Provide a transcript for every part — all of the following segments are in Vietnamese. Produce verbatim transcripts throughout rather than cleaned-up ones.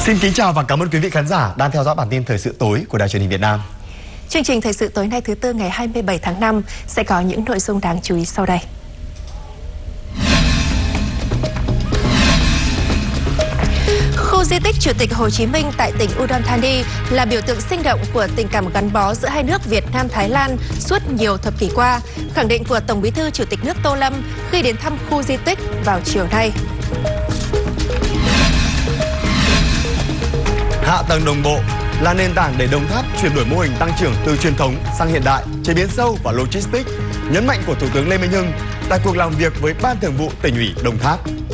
Xin kính chào và cảm ơn quý vị khán giả đang theo dõi bản tin thời sự tối của Đài Truyền hình Việt Nam. Chương trình thời sự tối nay thứ Tư ngày hai mươi bảy tháng năm sẽ có những nội dung đáng chú ý sau đây. Khu di tích Chủ tịch Hồ Chí Minh tại tỉnh Udon Thani là biểu tượng sinh động của tình cảm gắn bó giữa hai nước Việt Nam Thái Lan suốt nhiều thập kỷ qua, khẳng định của Tổng Bí thư Chủ tịch nước Tô Lâm khi đến thăm khu di tích vào chiều nay. Hạ tầng đồng bộ là nền tảng để Đồng Tháp chuyển đổi mô hình tăng trưởng từ truyền thống sang hiện đại, chế biến sâu và logistics, nhấn mạnh của Thủ tướng Lê Minh Hưng tại cuộc làm việc với Ban Thường vụ Tỉnh ủy Đồng Tháp.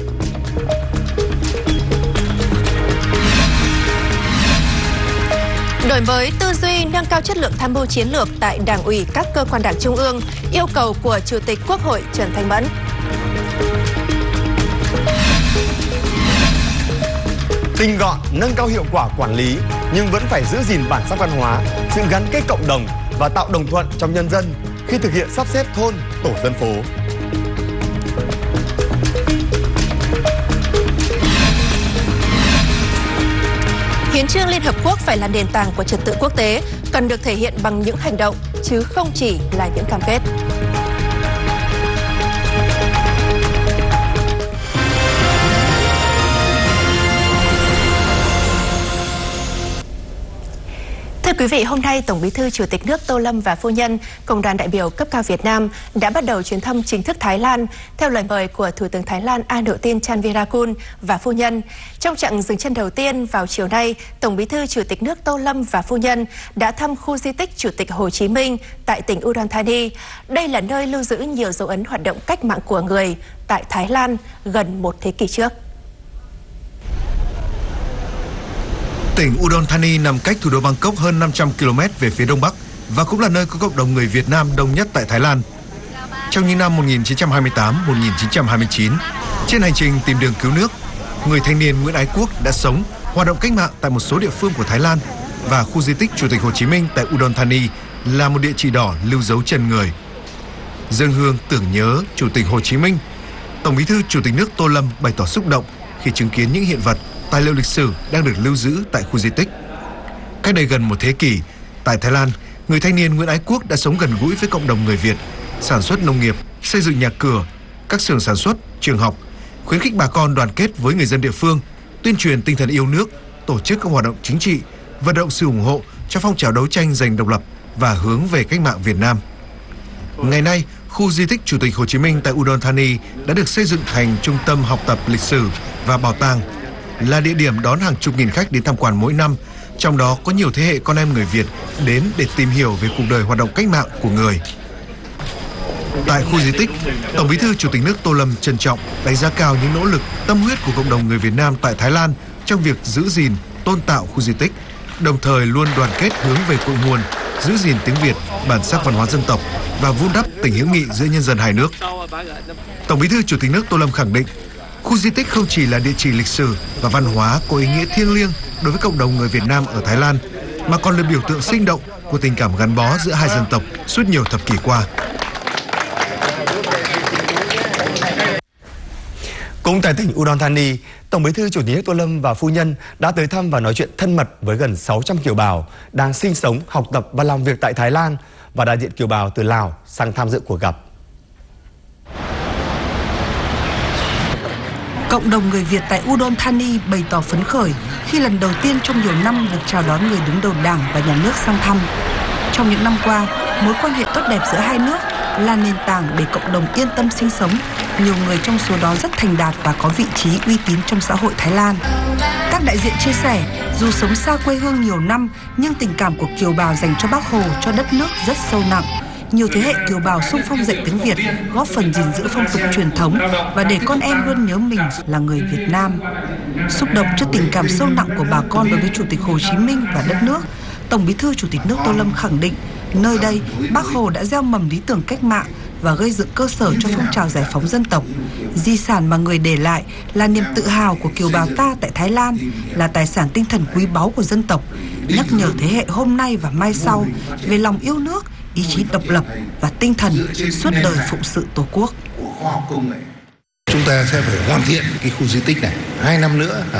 Đổi mới tư duy, nâng cao chất lượng tham mưu chiến lược tại Đảng ủy các cơ quan Đảng Trung ương, yêu cầu của Chủ tịch Quốc hội Trần Thanh Mẫn. Tinh gọn, nâng cao hiệu quả quản lý nhưng vẫn phải giữ gìn bản sắc văn hóa, sự gắn kết cộng đồng và tạo đồng thuận trong nhân dân khi thực hiện sắp xếp thôn, tổ dân phố. Hiến chương Liên Hợp Quốc phải là nền tảng của trật tự quốc tế, cần được thể hiện bằng những hành động chứ không chỉ là những cam kết. Thưa quý vị, hôm nay Tổng Bí thư Chủ tịch nước Tô Lâm và phu nhân cùng đoàn đại biểu cấp cao Việt Nam đã bắt đầu chuyến thăm chính thức Thái Lan theo lời mời của Thủ tướng Thái Lan Anutin Chanvirakul và phu nhân. Trong chặng dừng chân đầu tiên vào chiều nay, Tổng Bí thư Chủ tịch nước Tô Lâm và phu nhân đã thăm khu di tích Chủ tịch Hồ Chí Minh tại tỉnh Udon Thani. Đây là nơi lưu giữ nhiều dấu ấn hoạt động cách mạng của người tại Thái Lan gần một thế kỷ trước. Tỉnh Udon Thani nằm cách thủ đô Bangkok hơn năm trăm ki lô mét về phía đông bắc và cũng là nơi có cộng đồng người Việt Nam đông nhất tại Thái Lan. Trong những năm một nghìn chín trăm hai mươi tám đến một nghìn chín trăm hai mươi chín, trên hành trình tìm đường cứu nước, người thanh niên Nguyễn Ái Quốc đã sống, hoạt động cách mạng tại một số địa phương của Thái Lan và khu di tích Chủ tịch Hồ Chí Minh tại Udon Thani là một địa chỉ đỏ lưu dấu chân người. Dâng hương tưởng nhớ Chủ tịch Hồ Chí Minh, Tổng Bí thư Chủ tịch nước Tô Lâm bày tỏ xúc động khi chứng kiến những hiện vật, tài liệu lịch sử đang được lưu giữ tại khu di tích. Cách đây gần một thế kỷ, tại Thái Lan, người thanh niên Nguyễn Ái Quốc đã sống gần gũi với cộng đồng người Việt, sản xuất nông nghiệp, xây dựng nhà cửa, các xưởng sản xuất, trường học, khuyến khích bà con đoàn kết với người dân địa phương, tuyên truyền tinh thần yêu nước, tổ chức các hoạt động chính trị, vận động sự ủng hộ cho phong trào đấu tranh giành độc lập và hướng về cách mạng Việt Nam. Ngày nay, khu di tích Chủ tịch Hồ Chí Minh tại Udon Thani đã được xây dựng thành trung tâm học tập lịch sử và bảo tàng, là địa điểm đón hàng chục nghìn khách đến tham quan mỗi năm, trong đó có nhiều thế hệ con em người Việt đến để tìm hiểu về cuộc đời hoạt động cách mạng của người. Tại khu di tích, Tổng Bí thư Chủ tịch nước Tô Lâm trân trọng đánh giá cao những nỗ lực, tâm huyết của cộng đồng người Việt Nam tại Thái Lan trong việc giữ gìn, tôn tạo khu di tích, đồng thời luôn đoàn kết hướng về cội nguồn, giữ gìn tiếng Việt, bản sắc văn hóa dân tộc và vun đắp tình hữu nghị giữa nhân dân hai nước. Tổng Bí thư Chủ tịch nước Tô Lâm khẳng định, khu di tích không chỉ là địa chỉ lịch sử và văn hóa có ý nghĩa thiêng liêng đối với cộng đồng người Việt Nam ở Thái Lan, mà còn là biểu tượng sinh động của tình cảm gắn bó giữa hai dân tộc suốt nhiều thập kỷ qua. Cũng tại tỉnh Udon Thani, Tổng Bí thư Chủ tịch nước Tô Lâm và phu nhân đã tới thăm và nói chuyện thân mật với gần sáu trăm kiều bào đang sinh sống, học tập và làm việc tại Thái Lan và đại diện kiều bào từ Lào sang tham dự cuộc gặp. Cộng đồng người Việt tại Udon Thani bày tỏ phấn khởi khi lần đầu tiên trong nhiều năm được chào đón người đứng đầu Đảng và Nhà nước sang thăm. Trong những năm qua, mối quan hệ tốt đẹp giữa hai nước là nền tảng để cộng đồng yên tâm sinh sống. Nhiều người trong số đó rất thành đạt và có vị trí uy tín trong xã hội Thái Lan. Các đại diện chia sẻ, dù sống xa quê hương nhiều năm, nhưng tình cảm của kiều bào dành cho Bác Hồ, cho đất nước rất sâu nặng. Nhiều thế hệ kiều bào xung phong dạy tiếng Việt, góp phần gìn giữ phong tục truyền thống và để con em luôn nhớ mình là người Việt Nam. Xúc động trước tình cảm sâu nặng của bà con đối với Chủ tịch Hồ Chí Minh và đất nước, Tổng Bí thư Chủ tịch nước Tô Lâm khẳng định, nơi đây Bác Hồ đã gieo mầm lý tưởng cách mạng và gây dựng cơ sở cho phong trào giải phóng dân tộc. Di sản mà người để lại là niềm tự hào của kiều bào ta tại Thái Lan, là tài sản tinh thần quý báu của dân tộc, nhắc nhở thế hệ hôm nay và mai sau về lòng yêu nước, ý chí độc lập và tinh thần suốt đời phụng sự Tổ quốc. Chúng ta sẽ phải hoàn thiện cái khu di tích này hai năm nữa à,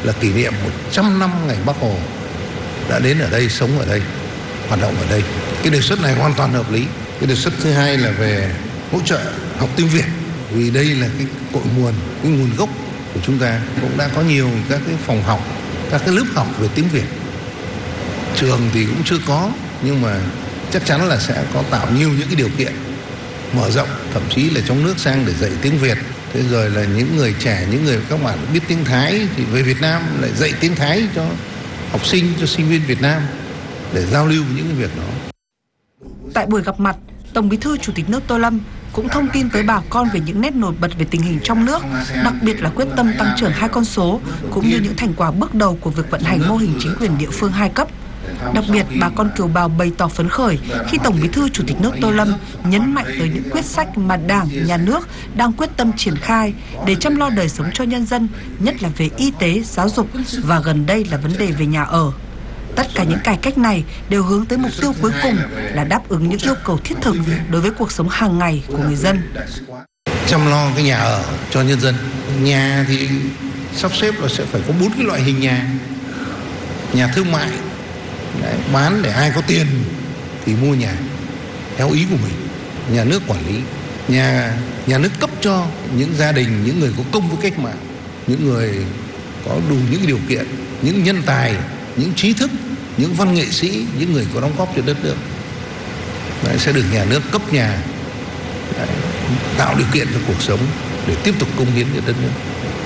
là kỷ niệm một trăm năm ngày Bác Hồ đã đến ở đây, sống ở đây, hoạt động ở đây. Cái đề xuất này hoàn toàn hợp lý. Cái đề xuất thứ hai là về hỗ trợ học tiếng Việt, vì đây là cái cội nguồn, cái nguồn gốc của chúng ta. Cũng đã có nhiều các cái phòng học, các cái lớp học về tiếng Việt. Trường thì cũng chưa có, nhưng mà chắc chắn là sẽ có tạo nhiều những cái điều kiện mở rộng, thậm chí là trong nước sang để dạy tiếng Việt. Thế rồi là những người trẻ, những người các bạn biết tiếng Thái thì về Việt Nam lại dạy tiếng Thái cho học sinh, cho sinh viên Việt Nam để giao lưu những cái việc đó. Tại buổi gặp mặt, Tổng Bí thư Chủ tịch nước Tô Lâm cũng thông tin tới bà con về những nét nổi bật về tình hình trong nước, đặc biệt là quyết tâm tăng trưởng hai con số, cũng như những thành quả bước đầu của việc vận hành mô hình chính quyền địa phương hai cấp. Đặc biệt, bà con kiều bào bày tỏ phấn khởi khi Tổng Bí thư Chủ tịch nước Tô Lâm nhấn mạnh tới những quyết sách mà Đảng, Nhà nước đang quyết tâm triển khai để chăm lo đời sống cho nhân dân, nhất là về y tế, giáo dục và gần đây là vấn đề về nhà ở. Tất cả những cải cách này đều hướng tới mục tiêu cuối cùng là đáp ứng những yêu cầu thiết thực đối với cuộc sống hàng ngày của người dân. Chăm lo cái nhà ở cho nhân dân. Nhà thì sắp xếp là sẽ phải có bốn cái loại hình nhà. Nhà thương mại, đấy, bán để ai có tiền thì mua nhà theo ý của mình. Nhà nước quản lý. Nhà nhà nước cấp cho những gia đình, những người có công với cách mạng, những người có đủ những điều kiện, những nhân tài, những trí thức, những văn nghệ sĩ, những người có đóng góp cho đất nước. Đấy, sẽ được nhà nước cấp nhà, đấy, tạo điều kiện cho cuộc sống để tiếp tục cống hiến cho đất nước.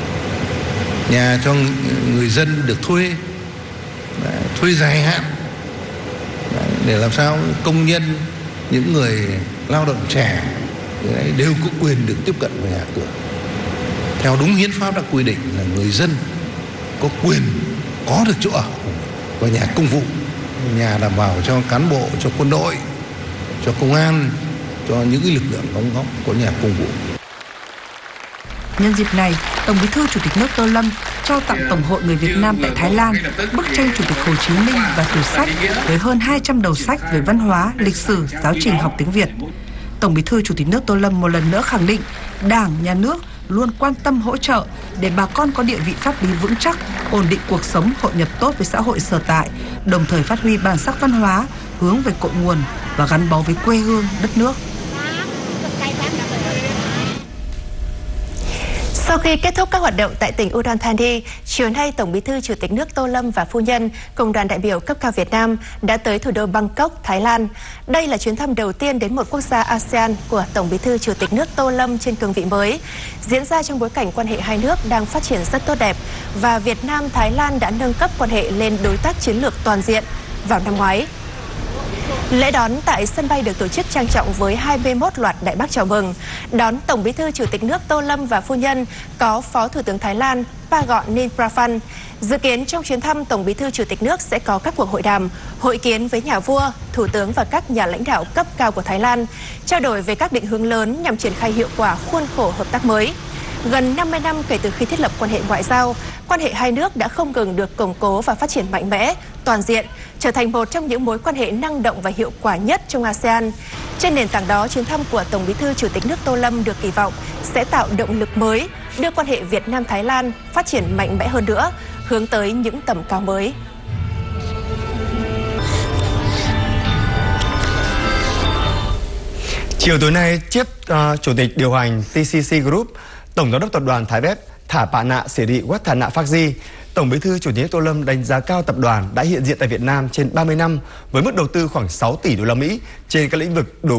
Nhà cho người dân được thuê, đấy, thuê dài hạn, đấy, để làm sao công nhân, những người lao động trẻ đấy, đều có quyền được tiếp cận với nhà cửa. Theo đúng hiến pháp đã quy định là người dân có quyền có được chỗ ở và nhà công vụ, nhà đảm bảo cho cán bộ, cho quân đội, cho công an, cho những cái lực lượng đóng góp có nhà công vụ. Nhân dịp này, Tổng Bí thư Chủ tịch nước Tô Lâm trao tặng Tổng hội Người Việt Nam tại Thái Lan bức tranh Chủ tịch Hồ Chí Minh và tủ sách với hơn hai trăm đầu sách về văn hóa, lịch sử, giáo trình học tiếng Việt. Tổng Bí thư Chủ tịch nước Tô Lâm một lần nữa khẳng định Đảng, Nhà nước luôn quan tâm hỗ trợ để bà con có địa vị pháp lý vững chắc, ổn định cuộc sống, hội nhập tốt với xã hội sở tại, đồng thời phát huy bản sắc văn hóa, hướng về cội nguồn và gắn bó với quê hương, đất nước. Sau khi kết thúc các hoạt động tại tỉnh Udon Thani, chiều nay Tổng Bí thư Chủ tịch nước Tô Lâm và phu nhân cùng đoàn đại biểu cấp cao Việt Nam đã tới thủ đô Bangkok, Thái Lan. Đây là chuyến thăm đầu tiên đến một quốc gia a sê an của Tổng Bí thư Chủ tịch nước Tô Lâm trên cương vị mới, diễn ra trong bối cảnh quan hệ hai nước đang phát triển rất tốt đẹp và Việt Nam Thái Lan đã nâng cấp quan hệ lên đối tác chiến lược toàn diện vào năm ngoái. Lễ đón tại sân bay được tổ chức trang trọng với hai mươi mốt loạt đại bác chào mừng. Đón Tổng Bí thư Chủ tịch nước Tô Lâm và phu nhân có Phó Thủ tướng Thái Lan Praghotnin Praphan. Dự kiến trong chuyến thăm, Tổng Bí thư Chủ tịch nước sẽ có các cuộc hội đàm, hội kiến với nhà vua, thủ tướng và các nhà lãnh đạo cấp cao của Thái Lan, trao đổi về các định hướng lớn nhằm triển khai hiệu quả khuôn khổ hợp tác mới. Gần năm mươi năm kể từ khi thiết lập quan hệ ngoại giao, quan hệ hai nước đã không ngừng được củng cố và phát triển mạnh mẽ, toàn diện, trở thành một trong những mối quan hệ năng động và hiệu quả nhất trong a sê an. Trên nền tảng đó, chuyến thăm của Tổng Bí thư Chủ tịch nước Tô Lâm được kỳ vọng sẽ tạo động lực mới, đưa quan hệ Việt Nam-Thái Lan phát triển mạnh mẽ hơn nữa, hướng tới những tầm cao mới. Chiều tối nay, tiếp uh, Chủ tịch điều hành tê xê xê Group, Tổng giám đốc tập đoàn Thái Bép Thả Pạ Nạ Sỉ Rị Quát Thả Nạ Phác Di, Tổng Bí thư Chủ tịch nước Tô Lâm đánh giá cao tập đoàn đã hiện diện tại Việt Nam trên ba mươi năm với mức đầu tư khoảng sáu tỷ đô la Mỹ trên các lĩnh vực đủ